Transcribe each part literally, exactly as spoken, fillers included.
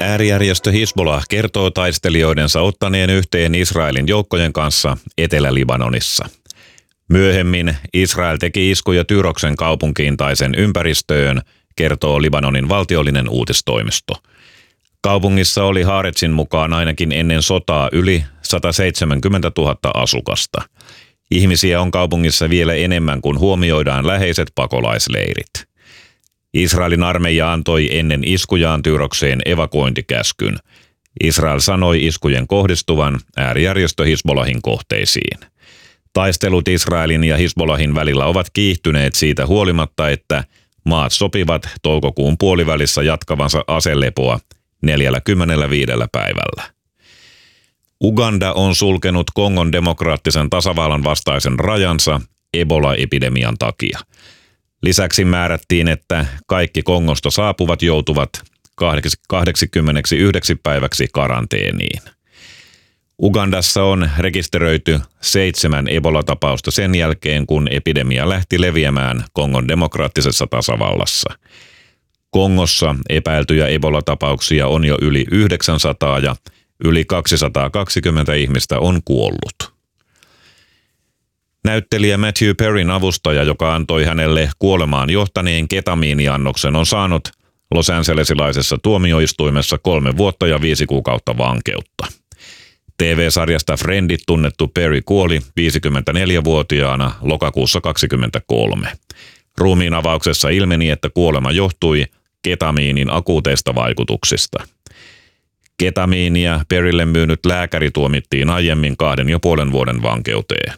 Äärijärjestö Hizbollah kertoo taistelijoidensa ottaneen yhteen Israelin joukkojen kanssa Etelä-Libanonissa. Myöhemmin Israel teki iskuja Tyroksen kaupunkiin tai sen ympäristöön, kertoo Libanonin valtiollinen uutistoimisto. Kaupungissa oli Haaretsin mukaan ainakin ennen sotaa yli sata seitsemänkymmentätuhatta asukasta. Ihmisiä on kaupungissa vielä enemmän kuin huomioidaan läheiset pakolaisleirit. Israelin armeija antoi ennen iskujaan Tyrokseen evakuointikäskyn. Israel sanoi iskujen kohdistuvan äärijärjestö Hizbollahin kohteisiin. Taistelut Israelin ja Hizbollahin välillä ovat kiihtyneet siitä huolimatta, että maat sopivat toukokuun puolivälissä jatkavansa aselepoa neljäkymmentäviisi päivällä. Uganda on sulkenut Kongon demokraattisen tasavallan vastaisen rajansa Ebola-epidemian takia. Lisäksi määrättiin, että kaikki Kongosta saapuvat joutuvat kahdeksankymmentäyhdeksän päiväksi karanteeniin. Ugandassa on rekisteröity seitsemän Ebola-tapausta sen jälkeen, kun epidemia lähti leviämään Kongon demokraattisessa tasavallassa. Kongossa epäiltyjä Ebola-tapauksia on jo yli yhdeksänsataa ja yli kaksisataakaksikymmentä ihmistä on kuollut. Näyttelijä Matthew Perryn avustaja, joka antoi hänelle kuolemaan johtaneen ketamiiniannoksen, on saanut Los Angelesilaisessa tuomioistuimessa kolme vuotta ja viisi kuukautta vankeutta. T V-sarjasta Friendit tunnettu Perry kuoli viisikymmentäneljävuotiaana lokakuussa kaksikymmentäkolme. Ruumiin avauksessa ilmeni, että kuolema johtui ketamiinin akuuteista vaikutuksista. Ketamiinia Perrylle myynyt lääkäri tuomittiin aiemmin kahden ja puolen vuoden vankeuteen.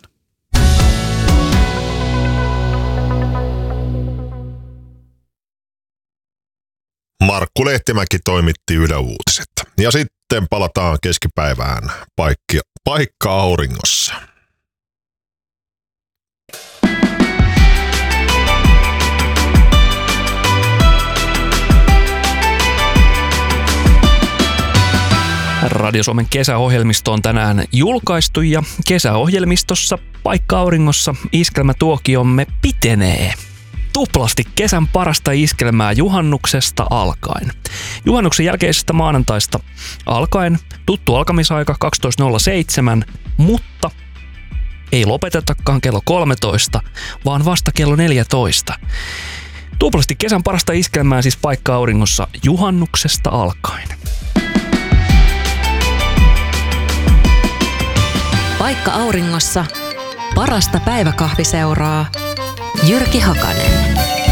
Markku Lehtimäki toimitti Yle Uutiset. Ja sitten palataan keskipäivään paikka, paikka auringossa. Radio Suomen kesäohjelmisto on tänään julkaistu ja kesäohjelmistossa Paikka auringossa iskelmätuokiomme pitenee. Tuplasti kesän parasta iskelmää juhannuksesta alkaen. Juhannuksen jälkeisestä maanantaista alkaen tuttu alkamisaika kaksitoista nolla seitsemän, mutta ei lopetetakaan kello kolmetoista, vaan vasta kello neljätoista. Tuplasti kesän parasta iskelmää siis Paikka auringossa juhannuksesta alkaen. Paikka auringossa parasta päiväkahviseuraa Jyrki Hakanen.